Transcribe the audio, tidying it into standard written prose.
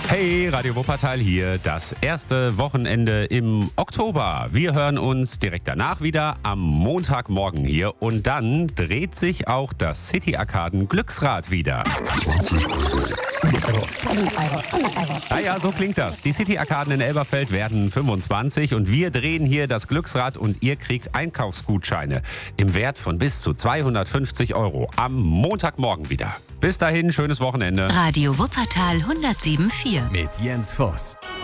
Hey, Radio Wuppertal hier, das erste Wochenende im Oktober. Wir hören uns direkt danach wieder am Montagmorgen hier und dann dreht sich auch das City Arkaden Glücksrad wieder. 20 €. Ja, so klingt das. Die City Arkaden in Elberfeld werden 25 und wir drehen hier das Glücksrad und ihr kriegt Einkaufsgutscheine im Wert von bis zu 250 € am Montagmorgen wieder. Bis dahin, schönes Wochenende. Radio Wuppertal 107,4. Mit Jens Voss.